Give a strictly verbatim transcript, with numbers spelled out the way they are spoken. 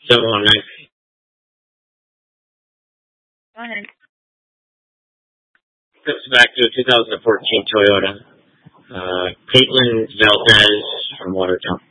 seven one nine. Go ahead. Comes back to a two thousand fourteen Toyota. Uh, Caitlin Valdez from Watertown.